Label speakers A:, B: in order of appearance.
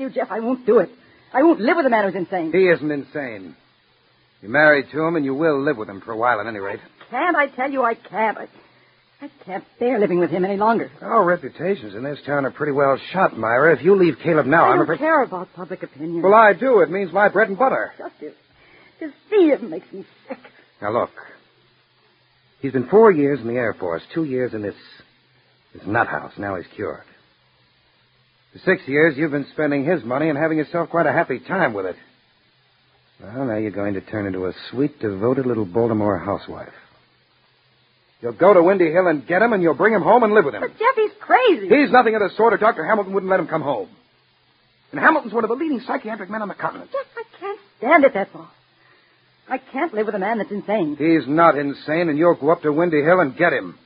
A: you, Jeff, I won't do it. I won't live with a man who's insane.
B: He isn't insane. You're married to him, and you will live with him for a while at any rate.
A: I tell you, I can't. I can't bear living with him any longer.
B: Our reputations in this town are pretty well shot, Myra. If you leave Caleb now,
A: I don't care about public opinion.
B: Well, I do. It means my bread and butter.
A: Just to see him makes me sick.
B: Now, look. He's been 4 years in the Air Force, 2 years in this nut house. Now he's cured. For 6 years, you've been spending his money and having yourself quite a happy time with it. Well, now you're going to turn into a sweet, devoted little Baltimore housewife. You'll go to Windy Hill and get him, and you'll bring him home and live with him.
A: But Jeff, he's crazy.
B: He's nothing of the sort, or Dr. Hamilton wouldn't let him come home. And Hamilton's one of the leading psychiatric men on the continent.
A: Jeff, I can't stand it, that's all. I can't live with a man that's insane.
B: He's not insane, and you'll go up to Windy Hill and get him.